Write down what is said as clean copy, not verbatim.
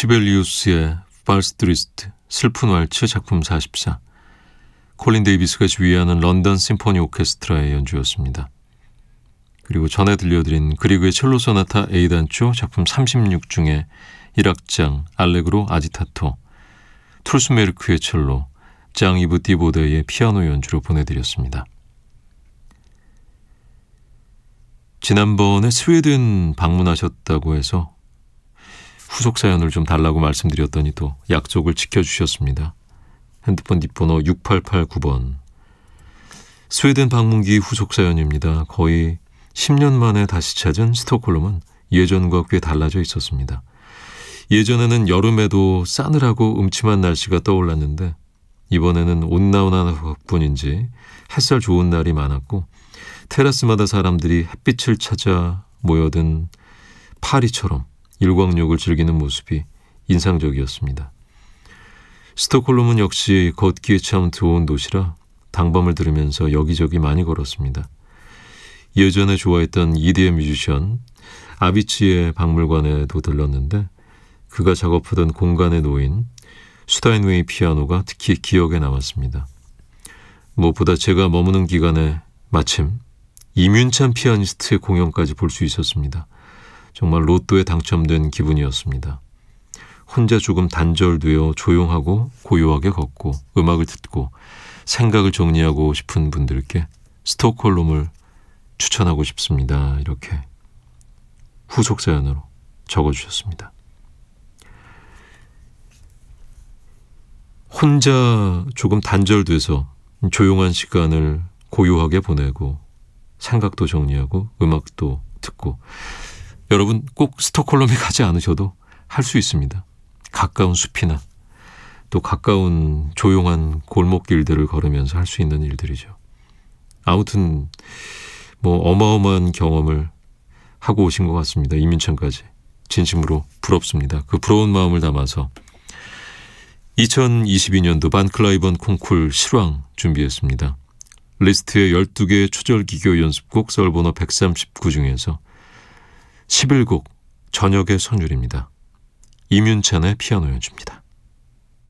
시벨리우스의 발스트리스트 슬픈 왈츠 작품 44, 콜린 데이비스가 지휘하는 런던 심포니 오케스트라의 연주였습니다. 그리고 전에 들려드린 그리그의 첼로 소나타 A단조 작품 36 중에 1악장 알레그로 아지타토, 트루스메르크의 첼로, 장 이브 디보데의 피아노 연주로 보내드렸습니다. 지난번에 스웨덴 방문하셨다고 해서 후속 사연을 좀 달라고 말씀드렸더니 또 약속을 지켜주셨습니다. 핸드폰 뒷번호 6889번. 스웨덴 방문기 후속 사연입니다. 거의 10년 만에 다시 찾은 스톡홀름은 예전과 꽤 달라져 있었습니다. 예전에는 여름에도 싸늘하고 음침한 날씨가 떠올랐는데 이번에는 온나온한 덕분인지 햇살 좋은 날이 많았고 테라스마다 사람들이 햇빛을 찾아 모여든 파리처럼 일광욕을 즐기는 모습이 인상적이었습니다. 스톡홀름은 역시 걷기에 참 좋은 도시라 당밤을 들으면서 여기저기 많이 걸었습니다. 예전에 좋아했던 EDM 뮤지션 아비치의 박물관에도 들렀는데 그가 작업하던 공간에 놓인 슈타인웨이 피아노가 특히 기억에 남았습니다. 무엇보다 제가 머무는 기간에 마침 임윤찬 피아니스트의 공연까지 볼 수 있었습니다. 정말 로또에 당첨된 기분이었습니다. 혼자 조금 단절되어 조용하고 고요하게 걷고 음악을 듣고 생각을 정리하고 싶은 분들께 스톡홀름을 추천하고 싶습니다. 이렇게 후속 사연으로 적어주셨습니다. 혼자 조금 단절돼서 조용한 시간을 고요하게 보내고 생각도 정리하고 음악도 듣고, 여러분 꼭 스톡홀름에 가지 않으셔도 할 수 있습니다. 가까운 숲이나 또 가까운 조용한 골목길들을 걸으면서 할 수 있는 일들이죠. 아무튼 어마어마한 경험을 하고 오신 것 같습니다. 임윤찬까지. 진심으로 부럽습니다. 그 부러운 마음을 담아서 2022년도 반클라이번 콩쿨 실황 준비했습니다. 리스트의 12개의 초절기교 연습곡 썰번호 139 중에서 11곡 저녁의 선율입니다. 임윤찬의 피아노 연주입니다.